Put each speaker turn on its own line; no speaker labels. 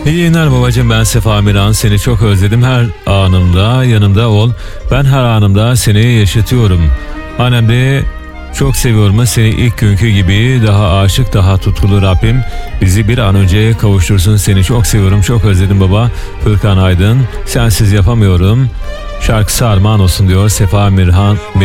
İyi yayınlar babacığım, ben Sefa Miran. Seni çok özledim, her anımda yanımda ol. Ben her anımda seni yaşatıyorum. Annem de çok seviyorum seni, ilk günkü gibi daha aşık, daha tutkulu. Rabbim bizi bir an önce kavuştursun. Seni çok seviyorum, çok özledim baba. Furkan Aydın, sensiz yapamıyorum. Şarkısı armağan olsun diyor Sefa Mirhan.